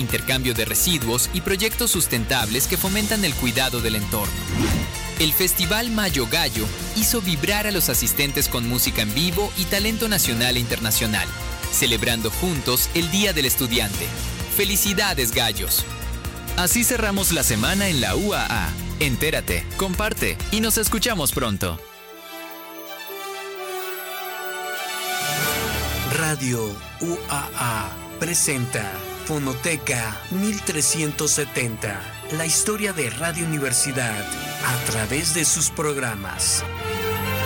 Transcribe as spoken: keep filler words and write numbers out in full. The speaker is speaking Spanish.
intercambio de residuos y proyectos sustentables que fomentan el cuidado del entorno. El Festival Mayo Gallo hizo vibrar a los asistentes con música en vivo y talento nacional e internacional, celebrando juntos el Día del Estudiante. ¡Felicidades, gallos! Así cerramos la semana en la U A A. Entérate, comparte y nos escuchamos pronto. Radio U A A presenta Fonoteca mil trescientos setenta, la historia de Radio Universidad a través de sus programas.